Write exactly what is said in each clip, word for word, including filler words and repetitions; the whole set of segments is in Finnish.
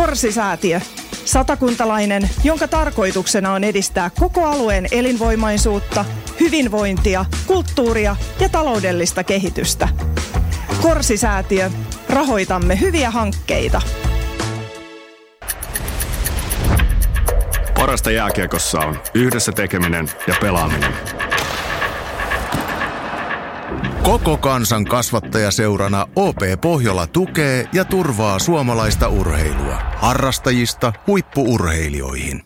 Korsi-säätiö. Satakuntalainen, jonka tarkoituksena on edistää koko alueen elinvoimaisuutta, hyvinvointia, kulttuuria ja taloudellista kehitystä. Korsi-säätiö. Rahoitamme hyviä hankkeita. Parasta jääkiekossa on yhdessä tekeminen ja pelaaminen. Koko kansan kasvattajaseurana O P Pohjola tukee ja turvaa suomalaista urheilua. Harrastajista huippu-urheilijoihin.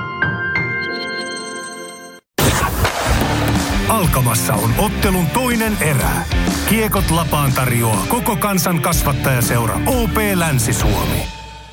Alkamassa on ottelun toinen erä. Kiekot lapaan tarjoaa koko kansan kasvattajaseura O P Länsi-Suomi.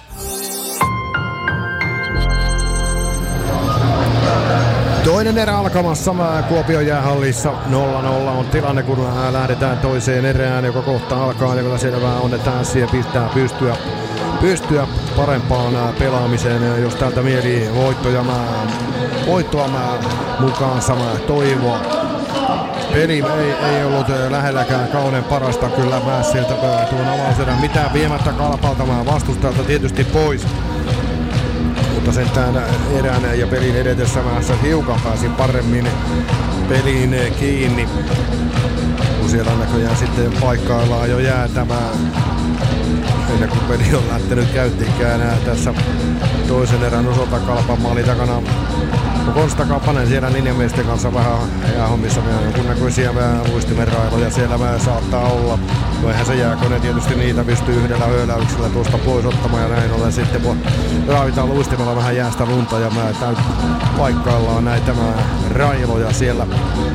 Toinen erä alkamassa Kuopion jäähallissa. nolla nolla on tilanne, kun lähdetään toiseen erään, joka kohta alkaa. Ja kyllä selvää on, että Ässiä pitää pystyä, pystyä parempaan pelaamiseen. Jos täältä mieli voittoja mä, voittoa mä mukaansa mä toivon. Peli ei, ei ollut lähelläkään kauden parasta. Kyllä mä sieltä tuon avauserän mitään viemättä Kalpalta mä vastustajalta tietysti pois. Mutta sentään erään ja pelin edetessä mä hiukan pääsin paremmin peliin kiinni. Kun siellä näköjään sitten paikkaillaan jo jäätämään. Ennen kuin peli on lähtenyt käyntiinkään tässä toisen erän osalta Kalpan maali takana. Konsta Kapanen siellä linjamiesten kanssa vähän jäähommissa, jonkunnäköisiä luistimen railoja siellä vähän saattaa olla. No eihän se jääkone tietysti niitä pystyy yhdellä höyläyksellä tuosta pois ottamaan ja näin ollen sitten voi raavitaan luistimella vähän jäästä lunta ja mä täyt paikkaillaan näitä railoja siellä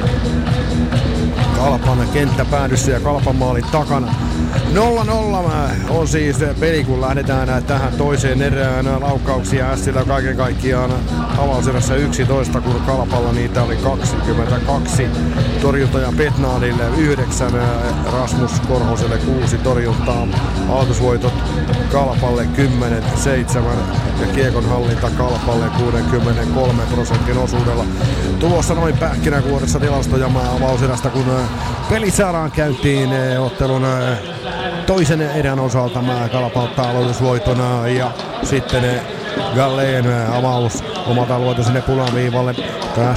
Kalpan kenttäpäädyssä ja Kalpan maalin takana. nolla nolla on siis peli, kun lähdetään tähän toiseen erään. Laukauksia Ässillä kaiken kaikkiaan avauserässä yksitoista, kun Kalpalla niitä oli kaksikymmentäkaksi. Torjuntoja Petnaanille yhdeksän, Rasmus Korhoselle kuusi torjuntaa. Aloitusvoitot Kalpalle kymmenen seitsemän ja kiekon hallinta Kalpalle kuusikymmentäkolme prosentin osuudella. Tulossa noin pähkinänkuoressa tilastoja avauserästä, kun peli saadaan käyntiin ottelun toisen erän osalta. Kalpa ottaa aloitusvoitona ja sitten Galleen avaus omalta alueelta sinne punaviivalle.